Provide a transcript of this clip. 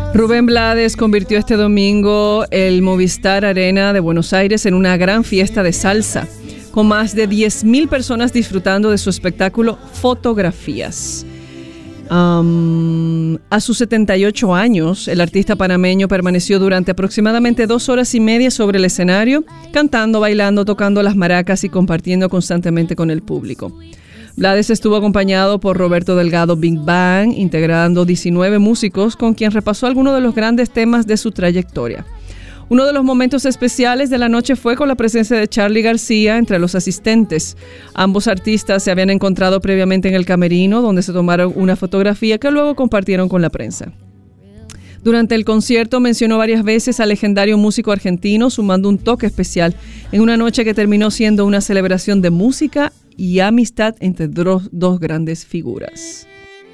Rubén Blades convirtió este domingo el Movistar Arena de Buenos Aires en una gran fiesta de salsa, con más de 10.000 personas disfrutando de su espectáculo Fotografías. A sus 78 años, el artista panameño permaneció durante aproximadamente 2 horas y media sobre el escenario, cantando, bailando, tocando las maracas y compartiendo constantemente con el público. Blades estuvo acompañado por Roberto Delgado Big Bang, integrando 19 músicos con quien repasó algunos de los grandes temas de su trayectoria. Uno de los momentos especiales de la noche fue con la presencia de Charly García entre los asistentes. Ambos artistas se habían encontrado previamente en el camerino, donde se tomaron una fotografía que luego compartieron con la prensa. Durante el concierto mencionó varias veces al legendario músico argentino, sumando un toque especial en una noche que terminó siendo una celebración de música y amistad entre dos grandes figuras.